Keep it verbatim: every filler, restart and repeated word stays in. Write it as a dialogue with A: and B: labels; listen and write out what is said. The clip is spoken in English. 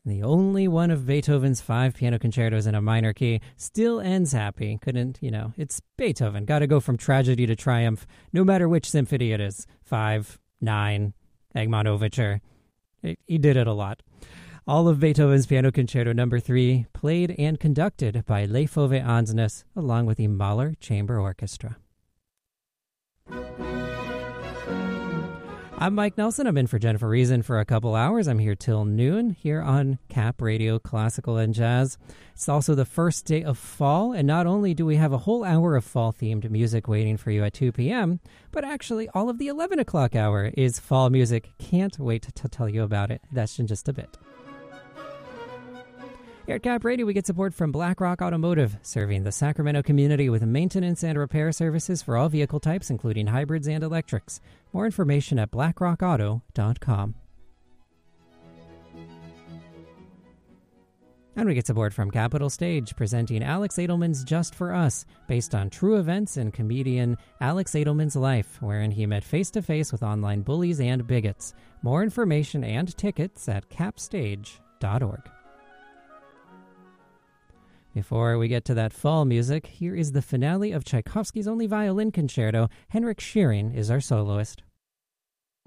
A: The only one of Beethoven's five piano concertos in a minor key still ends happy. Couldn't, you know, it's Beethoven. Got to go from tragedy to triumph, no matter which symphony it is. Five, nine, Egmont Overture. He did it a lot. All of Beethoven's Piano Concerto Number three, played and conducted by Leif Ove Ansnes, along with the Mahler Chamber Orchestra. I'm Mike Nelson. I'm in for Jennifer Reason for a couple hours. I'm here till noon here on Cap Radio Classical and Jazz. It's also the first day of fall, and not only do we have a whole hour of fall-themed music waiting for you at two p.m., but actually all of the eleven o'clock hour is fall music. Can't wait to tell you about it. That's in just a bit. Here at Cap Radio, we get support from BlackRock Automotive, serving the Sacramento community with maintenance and repair services for all vehicle types, including hybrids and electrics. More information at black rock auto dot com. And we get support from Capital Stage, presenting Alex Edelman's Just for Us, based on true events in comedian Alex Edelman's life, wherein he met face-to-face with online bullies and bigots. More information and tickets at cap stage dot org. Before we get to that fall music, here is the finale of Tchaikovsky's only violin concerto. Henrik Shearing is our soloist.